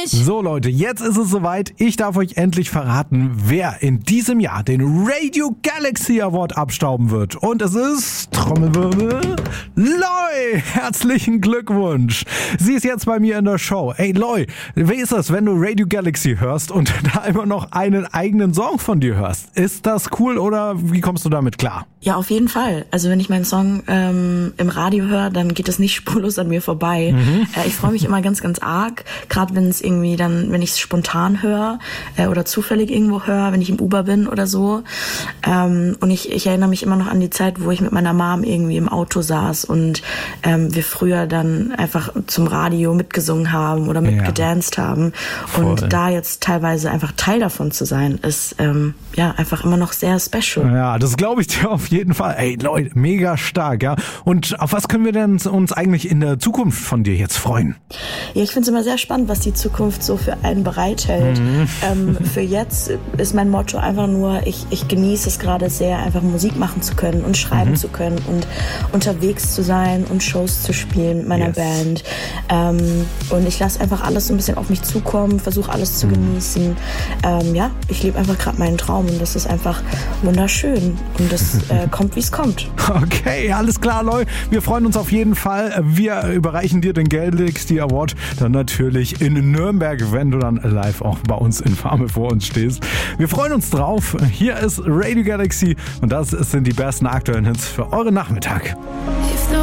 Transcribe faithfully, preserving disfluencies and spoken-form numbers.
nicht. So Leute, jetzt ist es soweit. Ich darf euch endlich verraten, wer in diesem Jahr den Radio Galaxy Award abstauben wird. Und es ist, Trommelwirbel, Loi. Herzlichen Glückwunsch. Sie ist jetzt bei mir in der Show. Ey Loi, wie ist das, wenn du Radio Galaxy hörst und da immer noch einen eigenen Song von dir hörst? Ist das cool oder wie kommst du damit klar? Ja, auf jeden Fall. Also wenn ich meinen Song ähm, im Radio höre, dann geht es nicht spurlos an mir vorbei. Mhm. Äh, ich freue mich immer ganz, ganz arg, gerade wenn es irgendwie dann, wenn ich es spontan höre äh, oder zufällig irgendwo höre, wenn ich im Uber bin oder so. Ähm, und ich, ich erinnere mich immer noch an die Zeit, wo ich mit meiner Mom irgendwie im Auto saß und ähm, wir früher dann einfach zum Radio mitgesungen haben oder mitgedanced ja. haben. Und Voll. Da jetzt teilweise einfach Teil davon zu sein, ist ähm, ja einfach immer noch sehr special. Ja, das glaube ich dir auf jeden Fall. Ey Leute, mega stark, ja. Und auf was können wir denn uns eigentlich in der Zukunft von dir jetzt freuen? Ja, ich finde es immer sehr spannend, was die Zukunft so für einen bereithält. Mhm. Ähm, für jetzt ist mein Motto einfach nur, ich, ich genieße es gerade sehr, einfach Musik machen zu können und schreiben mhm. zu können und unterwegs zu sein und Shows zu spielen mit meiner yes. Band. Ähm, und ich lasse einfach alles so ein bisschen auf mich zukommen, versuche alles zu mhm. genießen. Ähm, ja, ich lebe einfach gerade meinen Traum und das ist einfach wunderschön. Und das äh, kommt, wie es kommt. Okay, alles klar, Leute. Wir freuen uns auf jeden Fall. Wir überreichen dir den Galaxy Award dann natürlich in Nürnberg, wenn du dann live auch bei uns in Farme vor uns stehst. Wir freuen uns drauf. Hier ist Radio Galaxy und das sind die besten aktuellen Hits für euren Nachmittag.